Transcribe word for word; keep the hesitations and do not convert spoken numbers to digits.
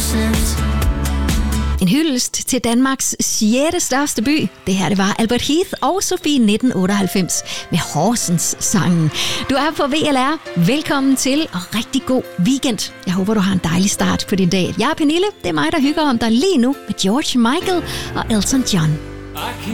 En hyldest til Danmarks sjette største by. Det her, det var Albert Heath og Sofie nitten otteoghalvfems med Horsens-sangen. Du er på V L R. Velkommen til, og rigtig god weekend. Jeg håber, du har en dejlig start på din dag. Jeg er Pernille. Det er mig, der hygger om dig lige nu med George Michael og Elton John.